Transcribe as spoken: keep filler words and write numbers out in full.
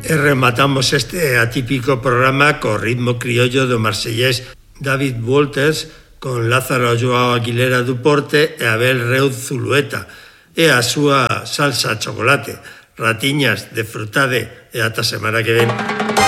E rematamos este atípico programa co ritmo criollo do marsellés David Walters, con Lázaro Joao Aguilera do Porte e Abel Reud Zulueta, e a súa salsa chocolate. Ratiñas, desfrutade e ata semana que ven.